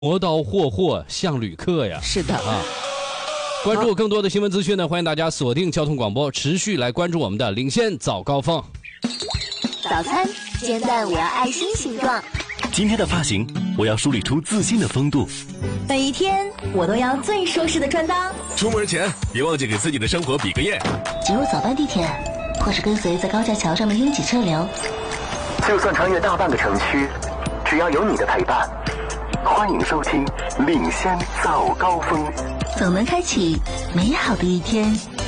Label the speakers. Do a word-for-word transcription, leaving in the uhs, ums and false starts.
Speaker 1: 磨刀霍霍像旅客呀。
Speaker 2: 是的
Speaker 1: 啊。关注更多的新闻资讯呢，欢迎大家锁定交通广播，持续来关注我们的领先早高峰。
Speaker 3: 早餐煎蛋我要爱心形状，
Speaker 4: 今天的发型我要梳理出自信的风度，
Speaker 3: 每一天我都要最舒适的穿搭。
Speaker 4: 出门前别忘记给自己的生活比个耶。
Speaker 5: 挤入早班地铁，或是跟随在高架桥上的拥挤车流，
Speaker 6: 就算穿越大半个城区，只要有你的陪伴。欢迎收听领先早高峰，
Speaker 5: 总能开启美好的一天。